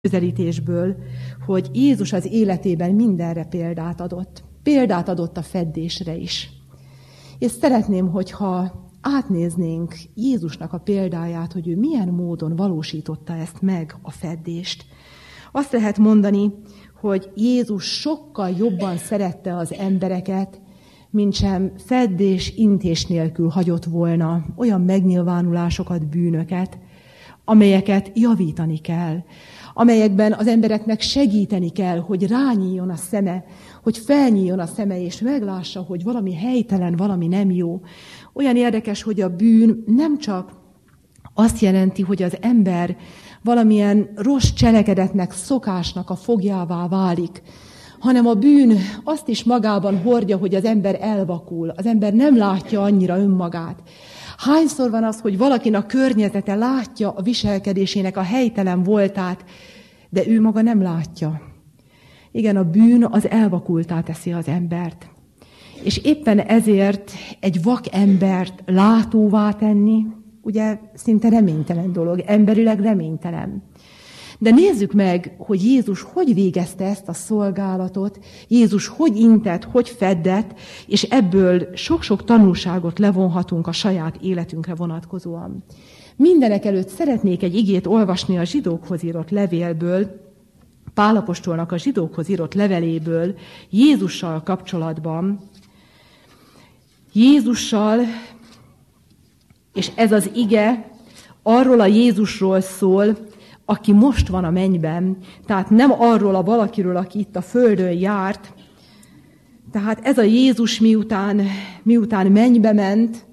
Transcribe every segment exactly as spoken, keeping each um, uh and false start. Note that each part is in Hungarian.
közelítésből, hogy Jézus az életében mindenre példát adott. Példát adott a feddésre is. És szeretném, hogyha átnéznénk Jézusnak a példáját, hogy ő milyen módon valósította ezt meg, a feddést. Azt lehet mondani, hogy Jézus sokkal jobban szerette az embereket, mintsem feddés, intés nélkül hagyott volna olyan megnyilvánulásokat, bűnöket, amelyeket javítani kell, amelyekben az embereknek segíteni kell, hogy rányíljon a szeme, hogy felnyíljon a szeme, és meglássa, hogy valami helytelen, valami nem jó. Olyan érdekes, hogy a bűn nem csak azt jelenti, hogy az ember valamilyen rossz cselekedetnek, szokásnak a foglyává válik, hanem a bűn azt is magában hordja, hogy az ember elvakul, az ember nem látja annyira önmagát. Hányszor van az, hogy valakinek a környezete látja a viselkedésének a helytelen voltát, de ő maga nem látja. Igen, a bűn az elvakultá teszi az embert. És éppen ezért egy vak embert látóvá tenni, ugye szinte reménytelen dolog, emberileg reménytelen. De nézzük meg, hogy Jézus hogy végezte ezt a szolgálatot, Jézus hogy intett, hogy feddett, és ebből sok-sok tanulságot levonhatunk a saját életünkre vonatkozóan. Mindenek előtt szeretnék egy igét olvasni a zsidókhoz írott levélből, Pál apostolnak a zsidókhoz írott leveléből, Jézussal kapcsolatban. Jézussal, és ez az ige arról a Jézusról szól, aki most van a mennyben, tehát nem arról a valakiről, aki itt a földön járt. Tehát ez a Jézus miután, miután mennybe ment,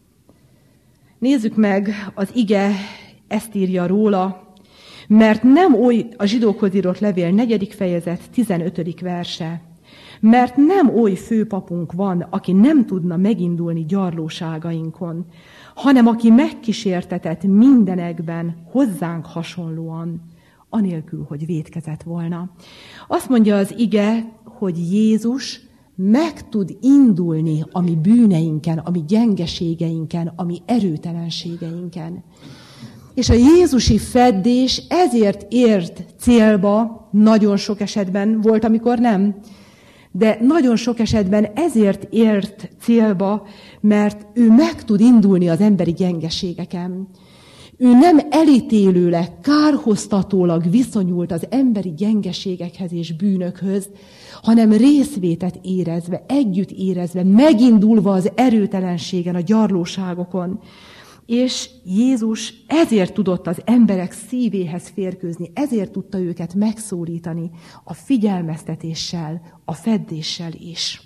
nézzük meg, az ige ezt írja róla, mert nem oly, a zsidókhoz írott levél negyedik fejezet tizenötödik verse, mert nem oly főpapunk van, aki nem tudna megindulni gyarlóságainkon, hanem aki megkísértetett mindenekben hozzánk hasonlóan, anélkül, hogy vétkezett volna. Azt mondja az ige, hogy Jézus meg tud indulni a mi bűneinken, a mi gyengeségeinken, a mi erőtelenségeinken. És a jézusi feddés ezért ért célba, nagyon sok esetben volt, amikor nem, de nagyon sok esetben ezért ért célba, mert ő meg tud indulni az emberi gyengeségeken. Ő nem elítélőleg, kárhoztatólag viszonyult az emberi gyengeségekhez és bűnökhöz, hanem részvétet érezve, együtt érezve, megindulva az erőtelenségen, a gyarlóságokon. És Jézus ezért tudott az emberek szívéhez férkőzni, ezért tudta őket megszólítani a figyelmeztetéssel, a feddéssel is.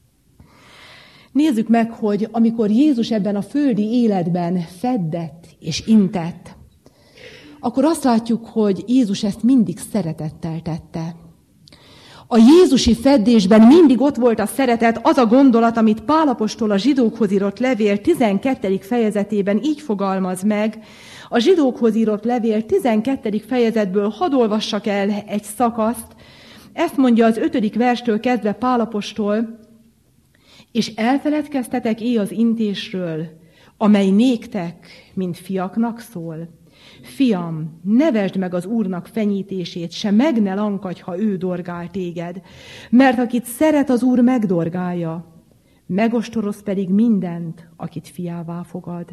Nézzük meg, hogy amikor Jézus ebben a földi életben feddett és intett, akkor azt látjuk, hogy Jézus ezt mindig szeretettel tette. A jézusi feddésben mindig ott volt a szeretet, az a gondolat, amit Pál apostol a zsidókhoz írott levél tizenkettedik fejezetében így fogalmaz meg. A zsidókhoz írott levél tizenkettedik fejezetből hadd olvassak el egy szakaszt. Ezt mondja az ötödik verstől kezdve Pál apostol, és elfeledkeztetek éj az intésről, amely néktek, mint fiaknak szól. Fiam, ne vesd meg az Úrnak fenyítését, se meg ne lankadj, ha ő dorgál téged, mert akit szeret az Úr megdorgálja, megostoroz pedig mindent, akit fiává fogad.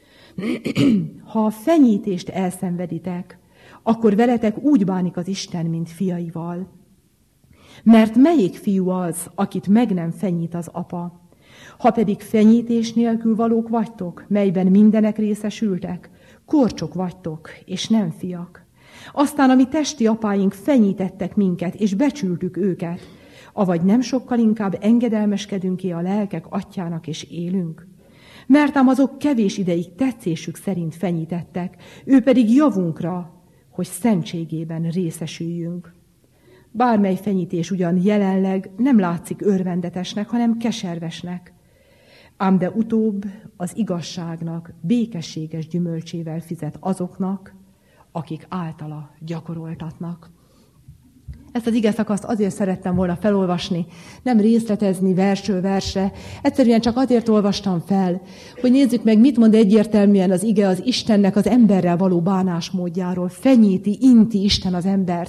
Ha a fenyítést elszenveditek, akkor veletek úgy bánik az Isten, mint fiaival. Mert melyik fiú az, akit meg nem fenyít az apa? Ha pedig fenyítés nélkül valók vagytok, melyben mindenek részesültek, korcsok vagytok, és nem fiak. Aztán a mi testi apáink fenyítettek minket, és becsültük őket, avagy nem sokkal inkább engedelmeskedünk-e a lelkek atyának, és élünk? Mert ám azok kevés ideig tetszésük szerint fenyítettek, ő pedig javunkra, hogy szentségében részesüljünk. Bármely fenyítés ugyan jelenleg nem látszik örvendetesnek, hanem keservesnek, ám de utóbb az igazságnak békességes gyümölcsével fizet azoknak, akik általa gyakoroltatnak. Ezt az ige szakaszt azért szerettem volna felolvasni, nem részletezni versről versre, egyszerűen csak azért olvastam fel, hogy nézzük meg, mit mond egyértelműen az ige az Istennek az emberrel való bánásmódjáról. Fenyíti, inti Isten az embert.